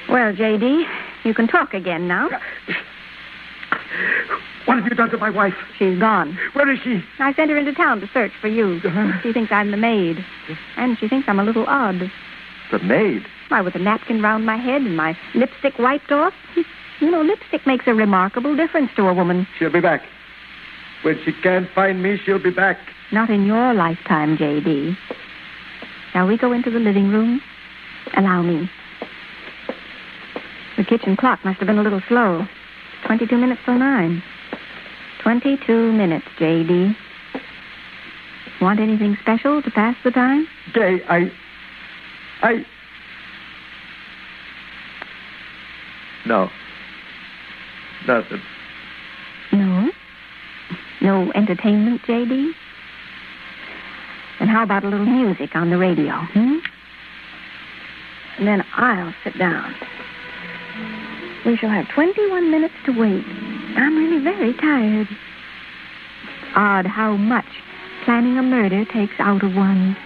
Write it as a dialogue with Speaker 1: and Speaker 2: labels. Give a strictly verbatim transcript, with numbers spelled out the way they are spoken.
Speaker 1: Well, J D, you can talk again now.
Speaker 2: What have you done to my wife?
Speaker 1: She's gone.
Speaker 2: Where is she?
Speaker 1: I sent her into town to search for you.
Speaker 2: Uh-huh.
Speaker 1: She thinks I'm the maid. And she thinks I'm a little odd.
Speaker 2: The maid?
Speaker 1: Why, with a napkin round my head and my lipstick wiped off. You know, lipstick makes a remarkable difference to a woman.
Speaker 2: She'll be back. When she can't find me, she'll be back.
Speaker 1: Not in your lifetime, J D. Shall we go into the living room? Allow me. The kitchen clock must have been a little slow. Twenty-two minutes till nine. Twenty-two minutes, J D. Want anything special to pass the time?
Speaker 2: Gay, I... I... No. Nothing.
Speaker 1: No? No entertainment, J D? Then how about a little music on the radio, hmm? And then I'll sit down. We shall have twenty-one minutes to wait. I'm really very tired. Odd how much planning a murder takes out of one.